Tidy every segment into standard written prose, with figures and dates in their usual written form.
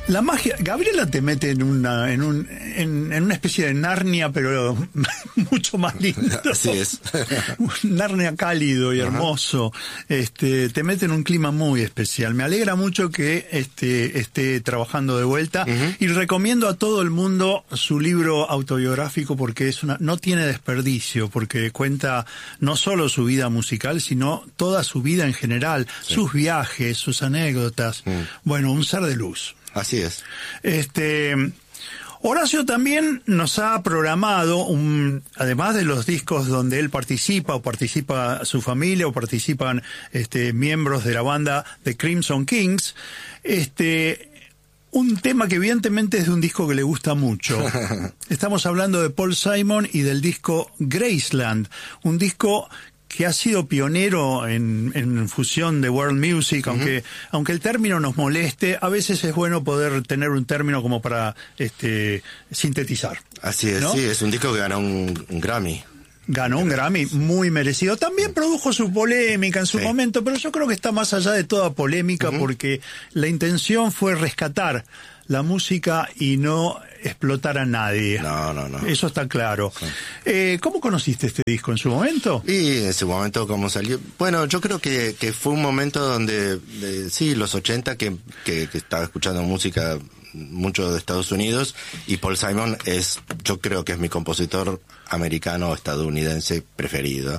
La magia, Gabriela te mete en una especie de Narnia, pero mucho más lindo. Así es. Un Narnia cálido y hermoso. Te mete en un clima muy especial. Me alegra mucho que esté trabajando de vuelta y recomiendo a todo el mundo su libro autobiográfico porque no tiene desperdicio, porque cuenta no solo su vida musical, sino toda su vida en general, sus viajes, sus anécdotas. Bueno, un ser de luz. Así es. Horacio también nos ha programado, además de los discos donde él participa, o participa su familia, o participan miembros de la banda The Crimson Kings, un tema que evidentemente es de un disco que le gusta mucho. Estamos hablando de Paul Simon y del disco Graceland, un disco que ha sido pionero en fusión de world music, aunque el término nos moleste, a veces es bueno poder tener un término como para sintetizar. Así es, ¿no? Sí, es un disco que ganó un Grammy. Ganó un Grammy muy merecido. También produjo su polémica en su momento, pero yo creo que está más allá de toda polémica porque la intención fue rescatar la música y no explotar a nadie. No. Eso está claro. Sí. ¿Cómo conociste este disco en su momento? Y en su momento, ¿cómo salió? Bueno, yo creo que fue un momento donde, los 80, que estaba escuchando música mucho de Estados Unidos, y Paul Simon yo creo que es mi compositor americano estadounidense preferido.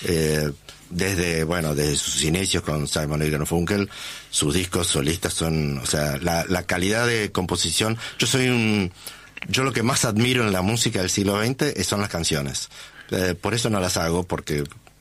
Desde sus inicios con Simon & Garfunkel, sus discos solistas son, la calidad de composición. Yo lo que más admiro en la música del siglo XX son las canciones. Por eso no las hago, porque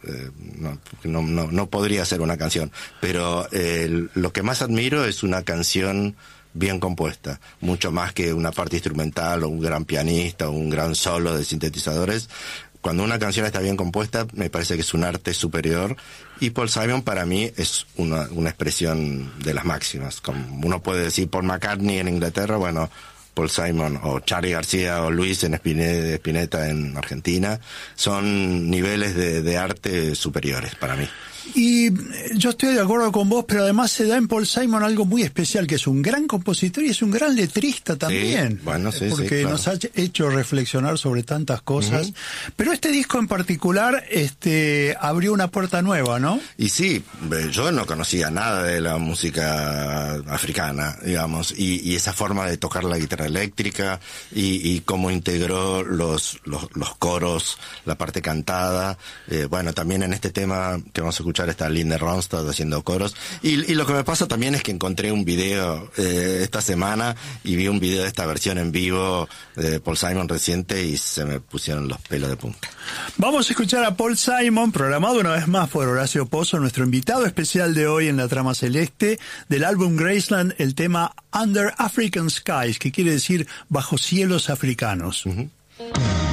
no podría hacer una canción. Pero lo que más admiro es una canción bien compuesta, mucho más que una parte instrumental o un gran pianista o un gran solo de sintetizadores. Cuando una canción está bien compuesta, me parece que es un arte superior, y Paul Simon para mí es una expresión de las máximas. Como uno puede decir Paul McCartney en Inglaterra, bueno, Paul Simon o Charly García o Luis Spinetta en Argentina, son niveles de arte superiores para mí. Y yo estoy de acuerdo con vos, pero además se da en Paul Simon algo muy especial, que es un gran compositor y es un gran letrista también. Sí, porque claro. Nos ha hecho reflexionar sobre tantas cosas. Pero este disco en particular abrió una puerta nueva, ¿no? Y sí, yo no conocía nada de la música africana, digamos, y esa forma de tocar la guitarra eléctrica y cómo integró los coros, la parte cantada. También en este tema que vamos a escuchar está Linda Ronstadt haciendo coros, y lo que me pasa también es que encontré un video esta semana y vi un video de esta versión en vivo de Paul Simon reciente y se me pusieron los pelos de punta. Vamos a escuchar a Paul Simon, programado una vez más por Horacio Pozo, nuestro invitado especial de hoy en La Trama Celeste, del álbum Graceland, el tema Under African Skies, que quiere decir bajo cielos africanos.